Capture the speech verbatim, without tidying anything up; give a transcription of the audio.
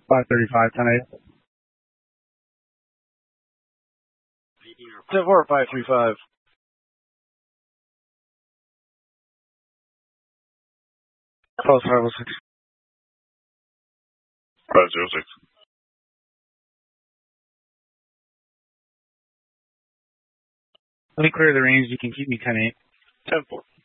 five thirty-five, ten eight. ten four, five three five. Close five oh six. five zero six. Let me clear the range. You can keep me ten eight. ten four.